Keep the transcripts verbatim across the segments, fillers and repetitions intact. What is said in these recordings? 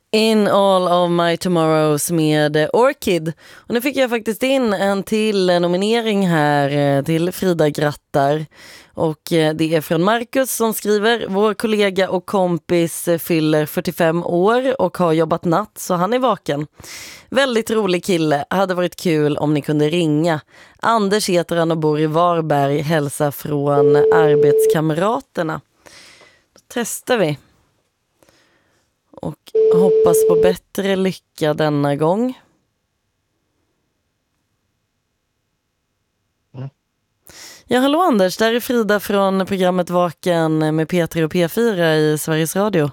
In All of My Tomorrows med Orchid. Och nu fick jag faktiskt in en till nominering här till Frida grattar. Och det är från Marcus som skriver: vår kollega och kompis fyller fyrtiofem år och har jobbat natt, så han är vaken. Väldigt rolig kille, hade varit kul om ni kunde ringa. Anders heter han och bor i Varberg, hälsa från arbetskamraterna. Då testar vi. Och hoppas på bättre lycka denna gång. Mm. Ja, hallå Anders, där är Frida från programmet Vaken med P tre och P fyra i Sveriges Radio.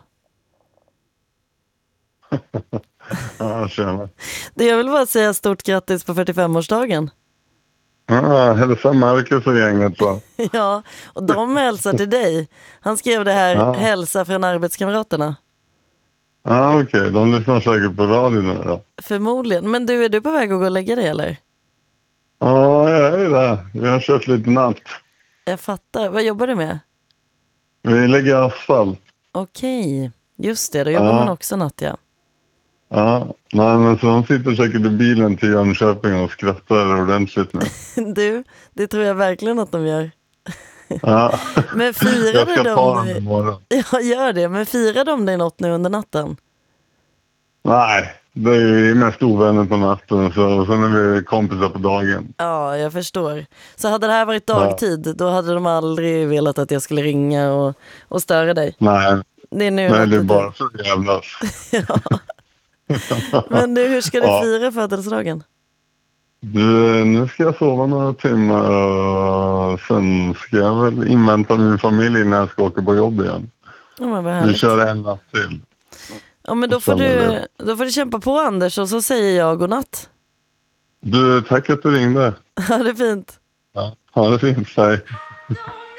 Ja, tjena. Det jag vill bara säga stort grattis på fyrtiofemårsdagen. Ja, hälsa Marcus och gänget så. Ja, och de hälsar till dig. Han skrev det här, Ja. hälsa från arbetskamraterna. Ja, okej. Okay. De lyssnar säkert på radion nu då. Förmodligen. Men du, är du på väg att gå och lägga dig eller? Ja, jag är det. Vi har kört lite natt. Jag fattar. Vad jobbar du med? Vi lägger asfalt. Okej, just det. Då jobbar Ja. man också natt, ja. Ja, nej men så de sitter säkert i bilen till Jönköping och skrattar ordentligt nu. Du, det tror jag verkligen att de gör. Ja. Men firade Jag ska de ta dem dig? imorgon. Ja, gör det. Men firade de dig något nu under natten? Nej, det är ju mest ovänner på natten så, och sen är vi kompisar på dagen. Ja, jag förstår. Så hade det här varit dagtid, då hade de aldrig velat att jag skulle ringa och, och störa dig. Nej, Det är nu nej det är nattetid. bara så jävlas. Ja. Men nu, hur ska du Ja. fira födelsedagen? Du, nu ska jag sova några timmar och sen ska jag väl invänta min familj när jag ska åka på jobb igen. Ja, men vad Vi härligt. kör en natt till. Ja, men då får, du, då får du kämpa på Anders och så säger jag godnatt. Du, tack att du ringde. Ha det fint. Ja, ha det fint, hej.